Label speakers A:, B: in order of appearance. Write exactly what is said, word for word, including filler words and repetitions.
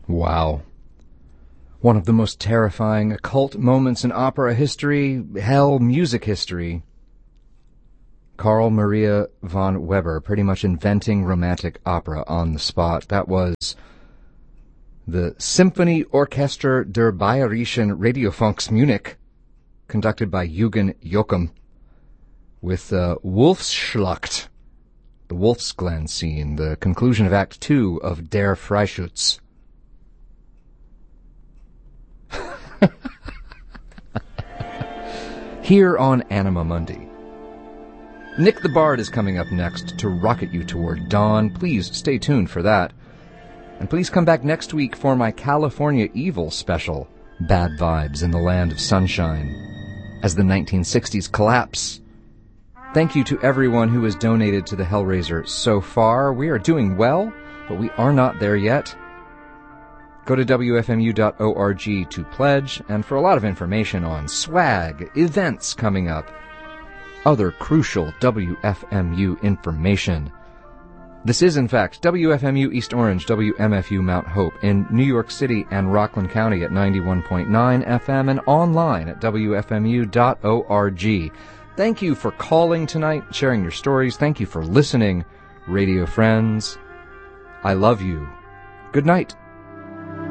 A: Wow. One of the most terrifying occult moments in opera history, hell, music history. Carl Maria von Weber pretty much inventing romantic opera on the spot. That was the Symphonie Orchester der Bayerischen Radiofunks Munich, conducted by Eugen Joachim, with uh, Wolfsschlacht, the Wolfsglen scene, the conclusion of Act Two of Der Freischütz. Here on Anima Mundi. Nick the Bard is coming up next to rocket you toward dawn. Please stay tuned for that. And please come back next week for my California Evil special, Bad Vibes in the Land of Sunshine, as the nineteen sixties collapse. Thank you to everyone who has donated to the Hellraiser so far. We are doing well, but we are not there yet. Go to W F M U dot org to pledge, and for a lot of information on swag, events coming up, other crucial W F M U information. This is, in fact, W F M U East Orange, W M F U Mount Hope in New York City and Rockland County at ninety-one point nine F M and online at W F M U dot org. Thank you for calling tonight, sharing your stories. Thank you for listening, radio friends. I love you. Good night.